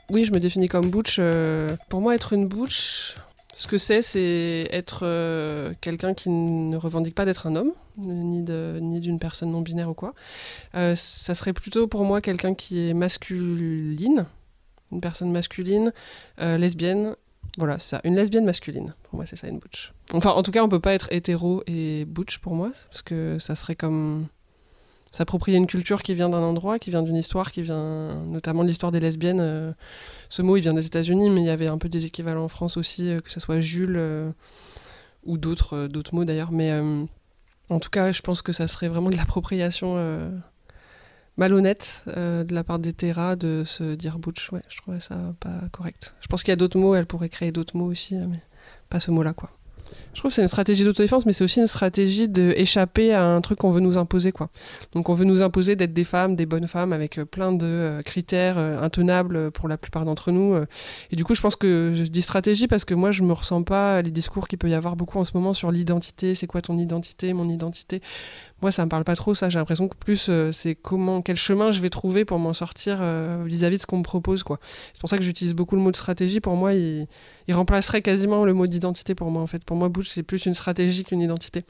Oui, je me définis comme butch. Pour moi, être une butch, ce que c'est être quelqu'un qui ne revendique pas d'être un homme, ni d'une personne non binaire ou quoi. Ça serait plutôt pour moi quelqu'un qui est masculine, une personne masculine, lesbienne. Voilà, c'est ça, une lesbienne masculine. Pour moi, c'est ça, une butch. Enfin, en tout cas, on peut pas être hétéro et butch pour moi, parce que ça serait comme s'approprier une culture qui vient d'un endroit, qui vient d'une histoire, qui vient notamment de l'histoire des lesbiennes. Ce mot, il vient des États-Unis, mais il y avait un peu des équivalents en France aussi, que ce soit Jules ou d'autres mots d'ailleurs. Mais en tout cas, je pense que ça serait vraiment de l'appropriation malhonnête de la part des Terra de se dire butch. Ouais, je trouvais ça pas correct. Je pense qu'il y a d'autres mots, elle pourrait créer d'autres mots aussi, mais pas ce mot-là, quoi. Je trouve que c'est une stratégie d'autodéfense, mais c'est aussi une stratégie d'échapper à un truc qu'on veut nous imposer, quoi. Donc on veut nous imposer d'être des femmes, des bonnes femmes, avec plein de critères intenables pour la plupart d'entre nous. Et du coup, je pense que je dis stratégie parce que moi, je me ressens pas à les discours qu'il peut y avoir beaucoup en ce moment sur l'identité. C'est quoi ton identité, mon identité ? Moi, ça me parle pas trop, ça. J'ai l'impression que plus, c'est quel chemin je vais trouver pour m'en sortir vis-à-vis de ce qu'on me propose, quoi. C'est pour ça que j'utilise beaucoup le mot de stratégie. Pour moi, il remplacerait quasiment le mot d'identité pour moi, en fait. Pour moi, butch, c'est plus une stratégie qu'une identité.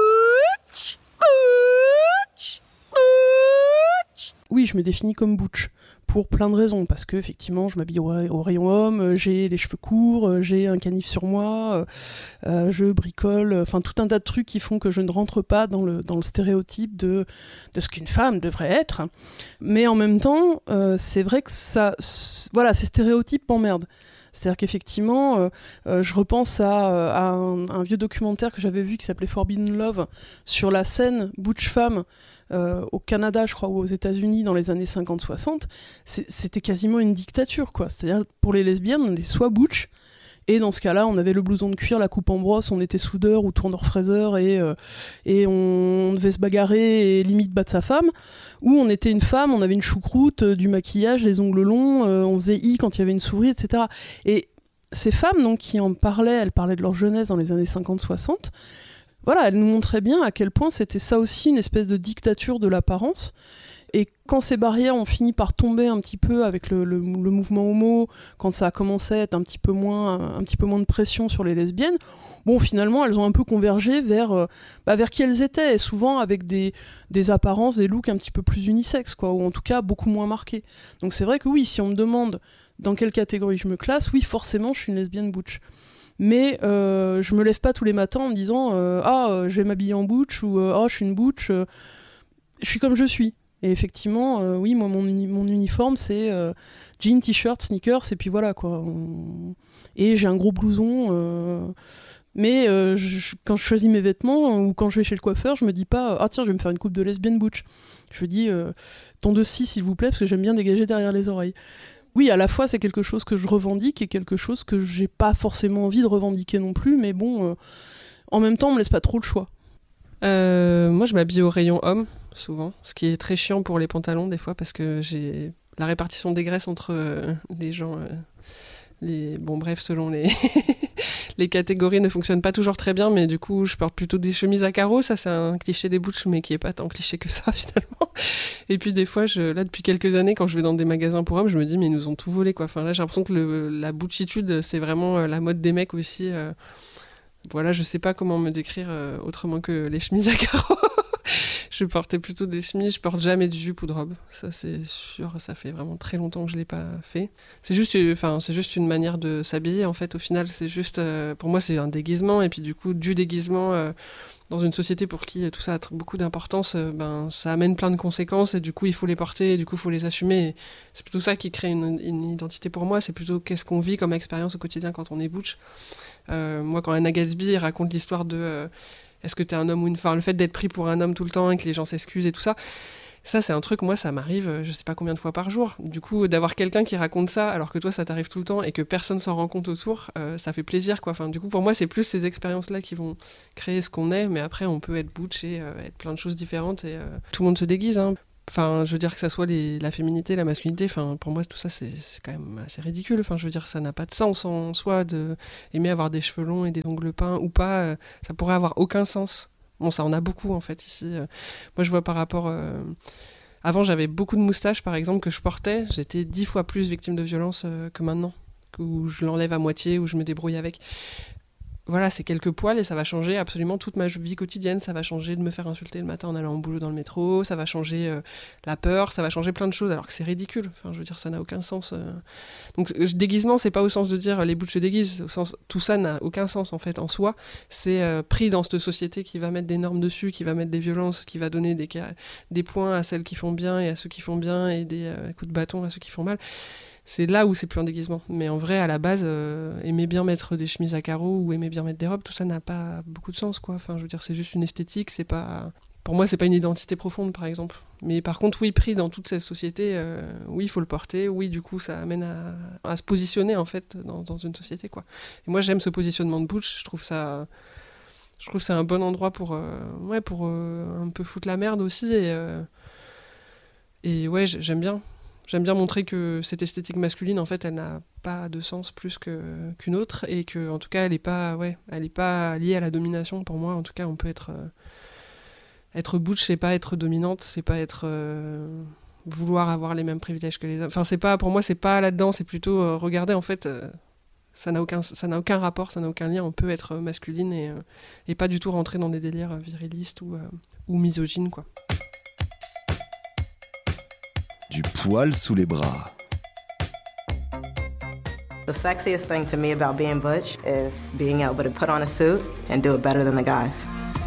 Oui, je me définis comme butch. Pour plein de raisons, parce que effectivement, je m'habille au rayon homme, j'ai les cheveux courts, j'ai un canif sur moi, je bricole, enfin tout un tas de trucs qui font que je ne rentre pas dans le stéréotype de ce qu'une femme devrait être. Mais en même temps, c'est vrai que voilà, ces stéréotypes m'emmerdent. C'est-à-dire qu'effectivement, je repense à un vieux documentaire que j'avais vu qui s'appelait Forbidden Love sur la scène butch femme au Canada, je crois, ou aux États-Unis dans les années 50-60. C'était quasiment une dictature, quoi. C'est-à-dire, pour les lesbiennes, on était soit butch, et dans ce cas-là, on avait le blouson de cuir, la coupe en brosse, on était soudeur ou tourneur-fraiseur, et on devait se bagarrer et limite battre sa femme, ou on était une femme, on avait une choucroute, du maquillage, les ongles longs, on faisait i quand il y avait une souris, etc. Et ces femmes, donc, qui en parlaient, elles parlaient de leur jeunesse dans les années 50-60, voilà, elles nous montraient bien à quel point c'était ça aussi, une espèce de dictature de l'apparence. Et quand ces barrières ont fini par tomber un petit peu avec le mouvement homo, quand ça a commencé à être un petit peu moins de pression sur les lesbiennes, bon, finalement, elles ont un peu convergé vers qui elles étaient, et souvent avec des apparences, des looks un petit peu plus unisexes, quoi, ou en tout cas beaucoup moins marqués. Donc c'est vrai que oui, si on me demande dans quelle catégorie je me classe, oui, forcément, je suis une lesbienne butch. Mais je me lève pas tous les matins en me disant je vais m'habiller en butch ou je suis une butch. Je suis comme je suis. Et effectivement, oui, moi, mon uniforme, c'est jean, t-shirt, sneakers, et puis voilà, quoi. Et j'ai un gros blouson. Mais quand je choisis mes vêtements ou quand je vais chez le coiffeur, je me dis pas tiens, je vais me faire une coupe de lesbienne butch. Je me dis ton de scie, s'il vous plaît, parce que j'aime bien dégager derrière les oreilles. Oui, à la fois, c'est quelque chose que je revendique et quelque chose que j'ai pas forcément envie de revendiquer non plus, mais bon, en même temps, on me laisse pas trop le choix. Moi, je m'habille au rayon homme, souvent, ce qui est très chiant pour les pantalons, des fois, parce que j'ai la répartition des graisses entre les gens... Bon, bref, selon les... les catégories ne fonctionnent pas toujours très bien, mais du coup, je porte plutôt des chemises à carreaux. Ça, c'est un cliché des butch, mais qui est pas tant cliché que ça, finalement. Et puis, des fois, là, depuis quelques années, quand je vais dans des magasins pour hommes, je me dis, mais ils nous ont tout volé, quoi. Enfin, là, j'ai l'impression que la butchitude, c'est vraiment la mode des mecs aussi. Voilà, je sais pas comment me décrire autrement que les chemises à carreaux. Je portais plutôt des chemises, je porte jamais de jupe ou de robe. Ça, c'est sûr, ça fait vraiment très longtemps que je l'ai pas fait. C'est juste une manière de s'habiller, en fait. Au final, c'est juste... pour moi, c'est un déguisement. Et puis, du coup, du déguisement, dans une société pour qui tout ça a beaucoup d'importance, ça amène plein de conséquences. Et du coup, il faut les porter, et du coup, il faut les assumer. Et c'est plutôt ça qui crée une identité pour moi. C'est plutôt qu'est-ce qu'on vit comme expérience au quotidien quand on est butch. Moi, quand Anna Gatsby raconte l'histoire de... est-ce que t'es un homme ou une femme ? Le fait d'être pris pour un homme tout le temps et que les gens s'excusent et tout ça, c'est un truc, moi, ça m'arrive je sais pas combien de fois par jour. Du coup, d'avoir quelqu'un qui raconte ça alors que toi, ça t'arrive tout le temps et que personne s'en rend compte autour, ça fait plaisir, quoi. Enfin, du coup, pour moi, c'est plus ces expériences-là qui vont créer ce qu'on est, mais après, on peut être butch et être plein de choses différentes et tout le monde se déguise, hein. Enfin, je veux dire que ça soit la féminité, la masculinité, enfin, pour moi, tout ça, c'est quand même assez ridicule. Enfin, je veux dire, ça n'a pas de sens en soi d'aimer avoir des cheveux longs et des ongles peints ou pas. Ça pourrait avoir aucun sens. Bon, ça en a beaucoup, en fait, ici. Moi, je vois par rapport Avant, j'avais beaucoup de moustaches, par exemple, que je portais. J'étais 10 fois plus victime de violence que maintenant, où je l'enlève à moitié, où je me débrouille avec. Voilà, c'est quelques poils et ça va changer absolument toute ma vie quotidienne. Ça va changer de me faire insulter le matin en allant au boulot dans le métro, ça va changer la peur, ça va changer plein de choses, alors que c'est ridicule. Enfin, je veux dire, ça n'a aucun sens. Donc, déguisement, c'est pas au sens de dire les butch se déguisent. Au sens, tout ça n'a aucun sens, en fait, en soi. C'est pris dans cette société qui va mettre des normes dessus, qui va mettre des violences, qui va donner des points à celles qui font bien et à ceux qui font bien, et des coups de bâton à ceux qui font mal. C'est là où c'est plus un déguisement. Mais en vrai, à la base, aimer bien mettre des chemises à carreaux ou aimer bien mettre des robes, tout ça n'a pas beaucoup de sens, quoi. Enfin, je veux dire, c'est juste une esthétique, c'est pas... Pour moi, c'est pas une identité profonde, par exemple. Mais par contre, oui, pris dans toute cette société, oui, il faut le porter. Oui, du coup, ça amène à se positionner, en fait, dans une société, quoi. Et moi, j'aime ce positionnement de butch. Je trouve ça... c'est un bon endroit pour un peu foutre la merde aussi. Et ouais, j'aime bien. J'aime bien montrer que cette esthétique masculine, en fait, elle n'a pas de sens plus qu'une autre, et que, en tout cas, elle est pas liée à la domination. Pour moi, en tout cas, on peut être butch, c'est pas être dominante, c'est pas être vouloir avoir les mêmes privilèges que les hommes. Enfin, pour moi, c'est pas là-dedans. C'est plutôt regarder, en fait, ça n'a aucun rapport, ça n'a aucun lien. On peut être masculine et pas du tout rentrer dans des délires virilistes ou misogynes, quoi. Du poil sous les bras. The sexiest thing to me about being butch is being able to put on a suit and do it better than the guys.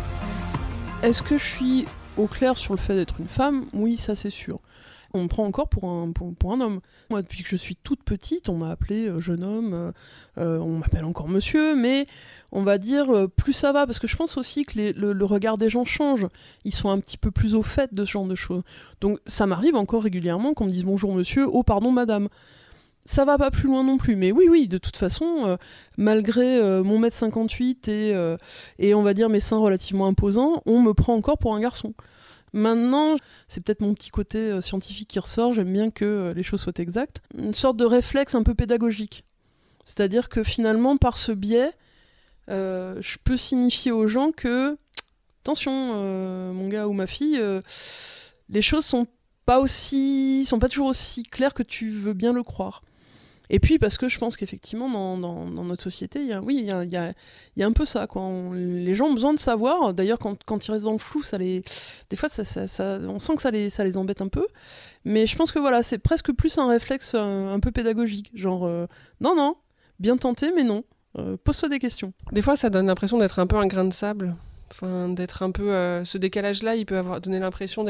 Est-ce que je suis au clair sur le fait d'être une femme ? Oui, ça c'est sûr. On me prend encore pour un homme. Moi, depuis que je suis toute petite, on m'a appelé jeune homme, on m'appelle encore monsieur, mais on va dire plus ça va, parce que je pense aussi que le regard des gens change. Ils sont un petit peu plus au fait de ce genre de choses. Donc ça m'arrive encore régulièrement qu'on me dise bonjour monsieur, oh pardon madame. Ça va pas plus loin non plus, mais oui, de toute façon, malgré mon 1m58 et on va dire mes seins relativement imposants, on me prend encore pour un garçon. Maintenant, c'est peut-être mon petit côté scientifique qui ressort, j'aime bien que les choses soient exactes. Une sorte de réflexe un peu pédagogique. C'est-à-dire que finalement, par ce biais, je peux signifier aux gens que, attention, mon gars ou ma fille, les choses sont pas toujours aussi claires que tu veux bien le croire. Et puis parce que je pense qu'effectivement dans notre société, il y a un peu ça, quoi. Les gens ont besoin de savoir. D'ailleurs, quand ils restent dans le flou, des fois, on sent que ça les embête un peu. Mais je pense que voilà, c'est presque plus un réflexe un peu pédagogique. Genre, non, bien tenté, mais non. Pose-toi des questions. Des fois, ça donne l'impression d'être un peu un grain de sable. Enfin, d'être un peu... ce décalage-là, il peut donner l'impression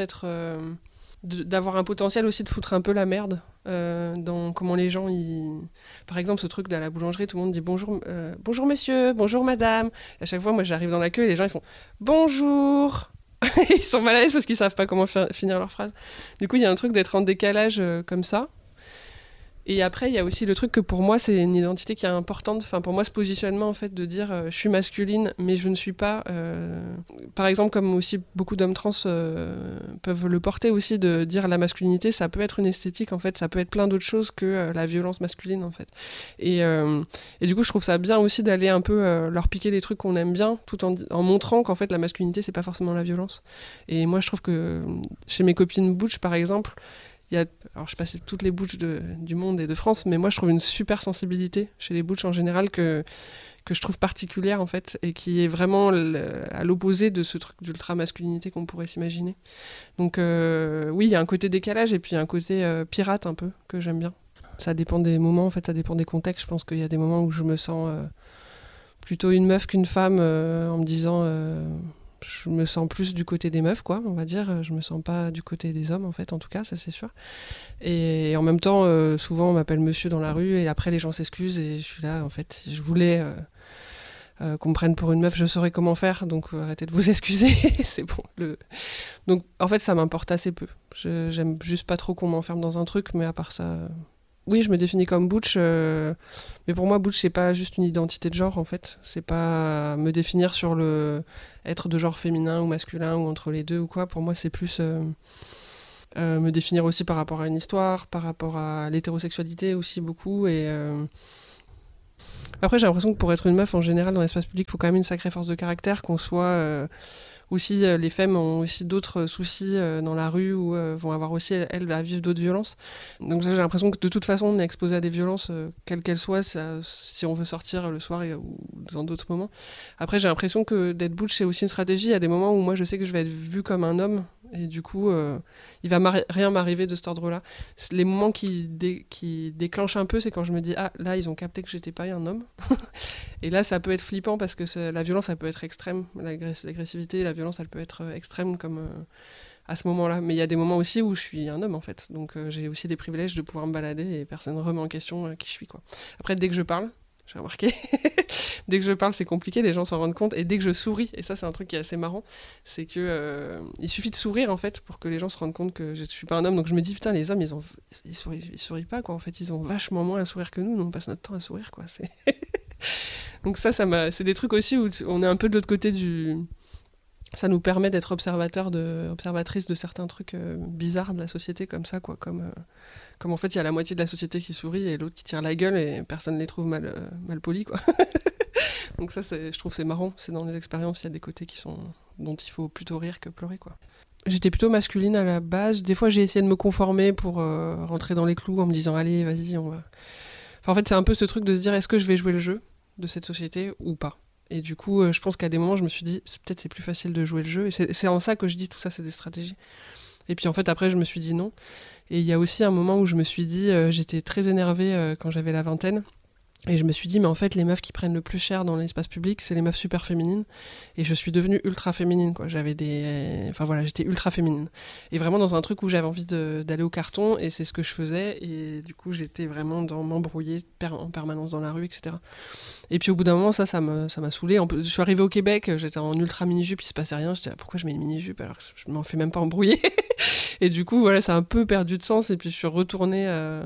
d'avoir un potentiel aussi de foutre un peu la merde dans comment les gens par exemple ce truc de la boulangerie, tout le monde dit bonjour monsieur, bonjour madame, et à chaque fois moi j'arrive dans la queue et les gens ils font bonjour ils sont mal à l'aise parce qu'ils savent pas comment finir leur phrase. Du coup il y a un truc d'être en décalage comme ça. Et après, il y a aussi le truc que pour moi, c'est une identité qui est importante. Enfin, pour moi, ce positionnement, en fait, de dire je suis masculine, mais je ne suis pas... Par exemple, comme aussi beaucoup d'hommes trans peuvent le porter aussi, de dire la masculinité, ça peut être une esthétique, en fait. Ça peut être plein d'autres choses que la violence masculine, en fait. Et du coup, je trouve ça bien aussi d'aller un peu leur piquer des trucs qu'on aime bien, tout en montrant qu'en fait, la masculinité, c'est pas forcément la violence. Et moi, je trouve que chez mes copines butch, par exemple... Alors je passe toutes les butch du monde et de France, mais moi je trouve une super sensibilité chez les butch en général que je trouve particulière en fait, et qui est vraiment à l'opposé de ce truc d'ultra masculinité qu'on pourrait s'imaginer. Donc oui, il y a un côté décalage et puis un côté pirate un peu que j'aime bien. Ça dépend des moments, en fait, ça dépend des contextes. Je pense qu'il y a des moments où je me sens plutôt une meuf qu'une femme en me disant... je me sens plus du côté des meufs, quoi, on va dire. Je me sens pas du côté des hommes, en fait, en tout cas, ça c'est sûr. Et en même temps, souvent on m'appelle monsieur dans la rue et après les gens s'excusent et je suis là, en fait, si je voulais qu'on me prenne pour une meuf, je saurais comment faire, donc arrêtez de vous excuser, c'est bon. Donc en fait, ça m'importe assez peu. J'aime juste pas trop qu'on m'enferme dans un truc, mais à part ça... Oui, je me définis comme butch, mais pour moi, butch, c'est pas juste une identité de genre, en fait. C'est pas me définir sur être de genre féminin ou masculin ou entre les deux ou quoi. Pour moi, c'est plus me définir aussi par rapport à une histoire, par rapport à l'hétérosexualité aussi beaucoup. Et après, j'ai l'impression que pour être une meuf, en général, dans l'espace public, il faut quand même une sacrée force de caractère, qu'on soit ou si les femmes ont aussi d'autres soucis dans la rue ou vont avoir aussi, elles, à vivre d'autres violences. Donc ça, j'ai l'impression que de toute façon, on est exposé à des violences, quelles qu'elles soient, si on veut sortir le soir ou dans d'autres moments. Après, j'ai l'impression que d'être butch, c'est aussi une stratégie. Il y a des moments où moi, je sais que je vais être vue comme un homme, et du coup, il va rien m'arriver de cet ordre-là. Les moments qui déclenchent un peu, c'est quand je me dis, ah, là, ils ont capté que j'étais pas un homme. Et là, ça peut être flippant parce que la violence, ça peut être extrême. L'agressivité, la violence, elle peut être extrême comme à ce moment-là. Mais il y a des moments aussi où je suis un homme, en fait. Donc, j'ai aussi des privilèges de pouvoir me balader et personne ne remet en question qui je suis, quoi. Après, dès que je parle, j'ai remarqué, dès que je parle, c'est compliqué, les gens s'en rendent compte. Et dès que je souris, et ça, c'est un truc qui est assez marrant, c'est que il suffit de sourire, en fait, pour que les gens se rendent compte que je suis pas un homme. Donc, je me dis, putain, les hommes, ils sourient pas, quoi. En fait, ils ont vachement moins à sourire que nous. Nous, on passe notre temps à sourire, quoi. Donc c'est des trucs aussi où on est un peu de l'autre côté du... Ça nous permet d'être observatrices de certains trucs bizarres de la société, comme ça, quoi. Comme en fait, il y a la moitié de la société qui sourit et l'autre qui tire la gueule et personne ne les trouve mal polis, quoi. Donc ça, je trouve c'est marrant. C'est dans les expériences, il y a des côtés dont il faut plutôt rire que pleurer, quoi. J'étais plutôt masculine à la base. Des fois, j'ai essayé de me conformer pour rentrer dans les clous en me disant « Allez, vas-y, on va... » Enfin, en fait, c'est un peu ce truc de se dire « Est-ce que je vais jouer le jeu de cette société ou pas ?» Et du coup, je pense qu'à des moments, je me suis dit, peut-être c'est plus facile de jouer le jeu. Et c'est en ça que je dis tout ça, c'est des stratégies. Et puis en fait, après, je me suis dit non. Et il y a aussi un moment où je me suis dit, j'étais très énervée quand j'avais la vingtaine. Et je me suis dit, mais en fait, les meufs qui prennent le plus cher dans l'espace public, c'est les meufs super féminines. Et je suis devenue ultra féminine, quoi. Enfin voilà, j'étais ultra féminine. Et vraiment dans un truc où j'avais envie d'aller au carton, et c'est ce que je faisais. Et du coup, j'étais vraiment dans m'embrouiller en permanence dans la rue, etc. Et puis au bout d'un moment, ça m'a saoulée. Je suis arrivée au Québec, j'étais en ultra mini-jupe, il se passait rien. J'étais là, pourquoi je mets une mini-jupe alors que je m'en fais même pas embrouiller. Et du coup, voilà, ça a un peu perdu de sens. Et puis je suis retournée...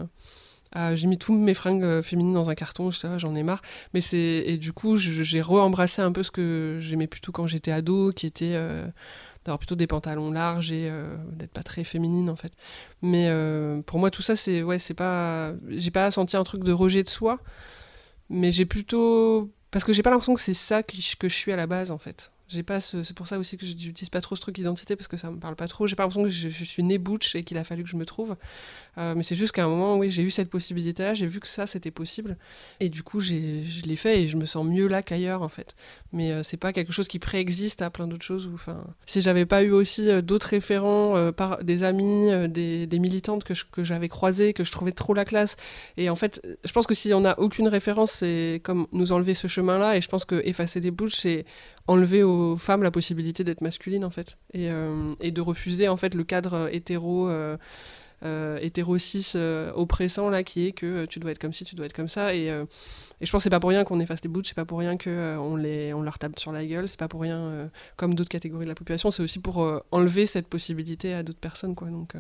j'ai mis tous mes fringues féminines dans un carton, j'en ai marre. Et du coup, j'ai re-embrassé un peu ce que j'aimais plutôt quand j'étais ado, qui était d'avoir plutôt des pantalons larges et d'être pas très féminine, en fait. Mais pour moi, tout ça, c'est pas... J'ai pas senti un truc de rejet de soi, mais j'ai plutôt... Parce que j'ai pas l'impression que c'est ça que je suis à la base, en fait. C'est pour ça aussi que j'utilise pas trop ce truc d'identité, parce que ça me parle pas trop. J'ai pas l'impression que je suis née butch et qu'il a fallu que je me trouve. Mais c'est juste qu'à un moment, oui, j'ai eu cette possibilité-là, j'ai vu que ça, c'était possible. Et du coup, je l'ai fait et je me sens mieux là qu'ailleurs, en fait. Mais c'est pas quelque chose qui préexiste à plein d'autres choses. Si j'avais pas eu aussi d'autres référents, des amis, des militantes que j'avais croisées, que je trouvais trop la classe. Et en fait, je pense que si on n'a aucune référence, c'est comme nous enlever ce chemin-là. Et je pense que effacer des butch, c'est enlever aux femmes la possibilité d'être masculines, en fait, et de refuser, en fait, le cadre hétéro-cis oppressant, là, qui est que tu dois être comme ci, tu dois être comme ça, et je pense que c'est pas pour rien qu'on efface les butch, c'est pas pour rien qu'on leur tape sur la gueule, c'est pas pour rien, comme d'autres catégories de la population, c'est aussi pour enlever cette possibilité à d'autres personnes, quoi, donc...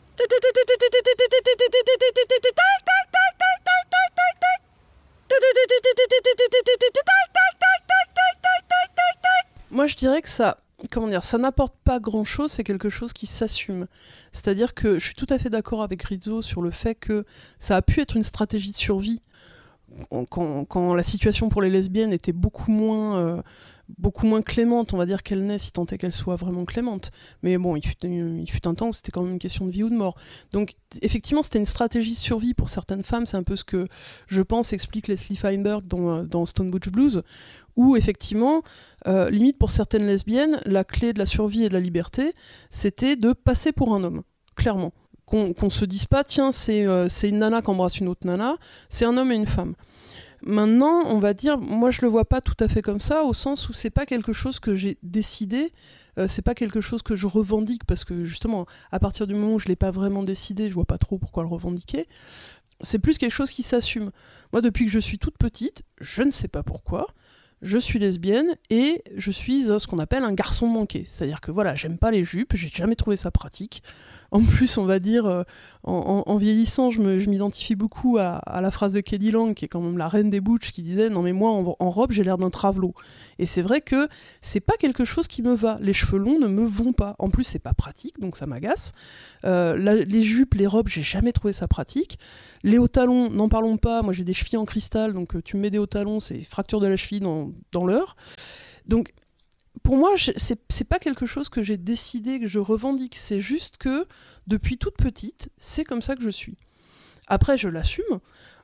Moi, je dirais que ça n'apporte pas grand-chose, c'est quelque chose qui s'assume. C'est-à-dire que je suis tout à fait d'accord avec Rizzo sur le fait que ça a pu être une stratégie de survie quand la situation pour les lesbiennes était beaucoup moins clémente, on va dire qu'elle naît, si tant est qu'elle soit vraiment clémente. Mais bon, il fut un temps où c'était quand même une question de vie ou de mort. Donc, effectivement, c'était une stratégie de survie pour certaines femmes. C'est un peu ce que, je pense, explique Leslie Feinberg dans Stone Butch Blues, où, effectivement, limite pour certaines lesbiennes, la clé de la survie et de la liberté, c'était de passer pour un homme, clairement. Qu'on se dise pas, tiens, c'est une nana qui embrasse une autre nana, c'est un homme et une femme. Maintenant, on va dire, moi je le vois pas tout à fait comme ça, au sens où c'est pas quelque chose que j'ai décidé, c'est pas quelque chose que je revendique, parce que justement, à partir du moment où je l'ai pas vraiment décidé, je vois pas trop pourquoi le revendiquer. C'est plus quelque chose qui s'assume. Moi, depuis que je suis toute petite, je ne sais pas pourquoi, je suis lesbienne et je suis ce qu'on appelle un garçon manqué. C'est-à-dire que voilà, j'aime pas les jupes, j'ai jamais trouvé ça pratique. En plus, on va dire, en vieillissant, je m'identifie beaucoup à la phrase de Katie Lang, qui est quand même la reine des butch, qui disait « Non mais moi, en robe, j'ai l'air d'un travelot ». Et c'est vrai que c'est pas quelque chose qui me va. Les cheveux longs ne me vont pas. En plus, c'est pas pratique, donc ça m'agace. Les jupes, les robes, j'ai jamais trouvé ça pratique. Les hauts talons, n'en parlons pas. Moi, j'ai des chevilles en cristal, donc tu me mets des hauts talons, c'est fracture de la cheville dans l'heure. Donc, pour moi, c'est pas quelque chose que j'ai décidé, que je revendique. C'est juste que, depuis toute petite, c'est comme ça que je suis. Après, je l'assume.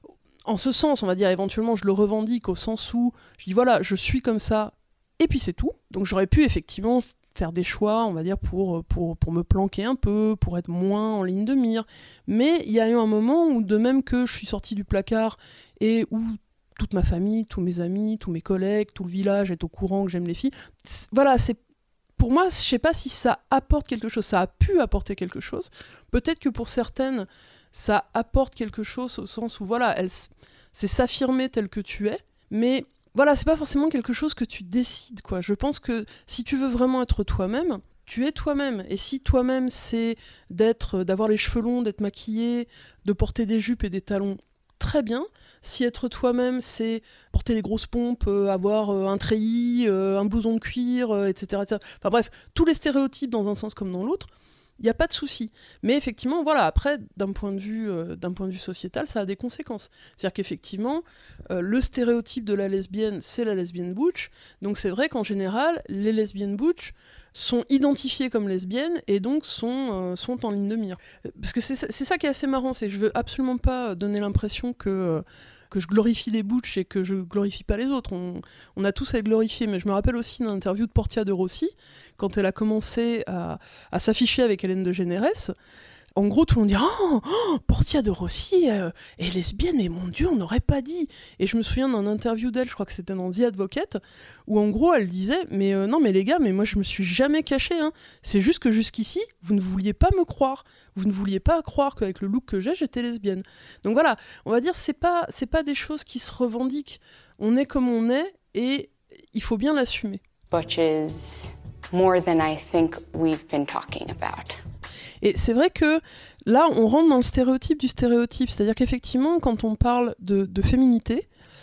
En ce sens, on va dire, éventuellement, je le revendique au sens où je dis, voilà, je suis comme ça, et puis c'est tout. Donc j'aurais pu, effectivement, faire des choix, on va dire, pour me planquer un peu, pour être moins en ligne de mire. Mais il y a eu un moment où, de même que je suis sortie du placard, et où toute ma famille, tous mes amis, tous mes collègues, tout le village est au courant que j'aime les filles. Voilà, c'est pour moi, je sais pas si ça apporte quelque chose. Ça a pu apporter quelque chose. Peut-être que pour certaines, ça apporte quelque chose au sens où voilà, c'est s'affirmer tel que tu es. Mais voilà, c'est pas forcément quelque chose que tu décides, quoi. Je pense que si tu veux vraiment être toi-même, tu es toi-même. Et si toi-même, c'est d'avoir les cheveux longs, d'être maquillé, de porter des jupes et des talons, très bien. Si être toi-même, c'est porter les grosses pompes, avoir un treillis, un blouson de cuir, etc., etc. Enfin bref, tous les stéréotypes dans un sens comme dans l'autre, il n'y a pas de souci. Mais effectivement, voilà, après, d'un point de vue sociétal, ça a des conséquences. C'est-à-dire qu'effectivement, le stéréotype de la lesbienne, c'est la lesbienne butch. Donc c'est vrai qu'en général, les lesbiennes butch sont identifiées comme lesbiennes et donc sont en ligne de mire. Parce que c'est ça qui est assez marrant, c'est que je veux absolument pas donner l'impression que je glorifie les butch et que je glorifie pas les autres. On a tous à les glorifier, mais je me rappelle aussi d'une interview de Portia de Rossi, quand elle a commencé à s'afficher avec Hélène de Généresse. En gros, tout le monde dit « Oh, Portia de Rossi est lesbienne, mais mon Dieu, on n'aurait pas dit !» Et je me souviens d'un interview d'elle, je crois que c'était dans The Advocate, où en gros, elle disait « Mais non, mais les gars, mais moi, je me suis jamais cachée. Hein. C'est juste que jusqu'ici, vous ne vouliez pas me croire. Vous ne vouliez pas croire qu'avec le look que j'ai, j'étais lesbienne. » Donc voilà, on va dire, c'est pas des choses qui se revendiquent. On est comme on est, et il faut bien l'assumer. Butch is more than I think we've been talking about. Et c'est vrai que là, on rentre dans le stéréotype du stéréotype. C'est-à-dire qu'effectivement, quand on parle de féminité,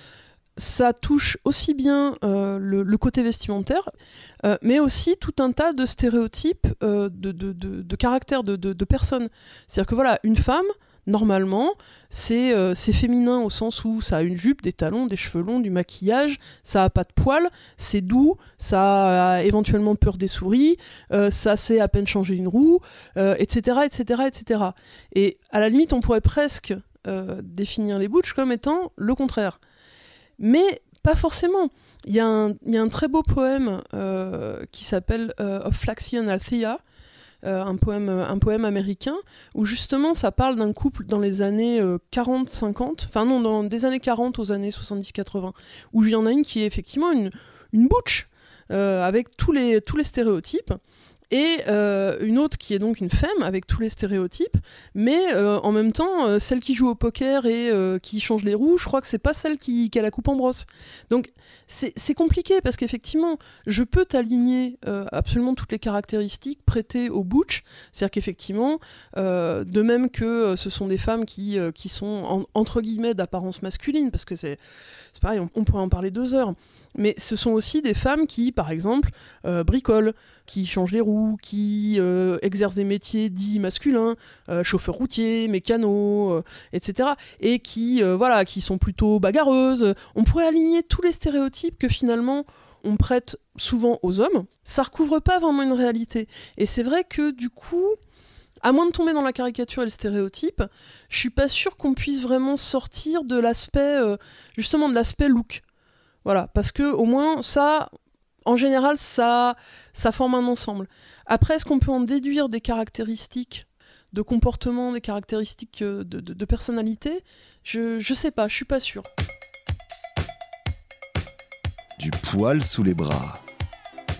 ça touche aussi bien le côté vestimentaire, mais aussi tout un tas de stéréotypes de caractère de personnes. C'est-à-dire que voilà, une femme, normalement, c'est féminin au sens où ça a une jupe, des talons, des cheveux longs, du maquillage, ça a pas de poils, c'est doux, ça a éventuellement peur des souris, ça sait à peine changer une roue, etc., etc., etc. Et à la limite, on pourrait presque définir les butch comme étant le contraire. Mais pas forcément. Il y a un très beau poème qui s'appelle Of Flaxie and Althea, un poème américain, où justement ça parle d'un couple dans les années 40-50, enfin non, dans des années 40 aux années 70-80, où il y en a une qui est effectivement une butch, avec tous les stéréotypes, et une autre qui est donc une femme avec tous les stéréotypes, mais en même temps, celle qui joue au poker et qui change les roues, je crois que c'est pas celle qui a la coupe en brosse. Donc c'est compliqué, parce qu'effectivement, je peux t'aligner absolument toutes les caractéristiques prêtées au butch, c'est-à-dire qu'effectivement, de même que ce sont des femmes qui sont entre guillemets d'apparence masculine, parce que c'est pareil, on pourrait en parler 2 heures, mais ce sont aussi des femmes qui, par exemple, bricolent, qui changent les roues, qui exercent des métiers dits masculins, chauffeurs routiers, mécanos, etc. Et qui sont plutôt bagarreuses. On pourrait aligner tous les stéréotypes que finalement on prête souvent aux hommes. Ça recouvre pas vraiment une réalité. Et c'est vrai que du coup, à moins de tomber dans la caricature et le stéréotype, je suis pas sûre qu'on puisse vraiment sortir de l'aspect, justement de l'aspect look. Voilà, parce que au moins ça, en général, ça forme un ensemble. Après, est-ce qu'on peut en déduire des caractéristiques de comportement, des caractéristiques de personnalité ? Je sais pas, je suis pas sûre. Du poil sous les bras.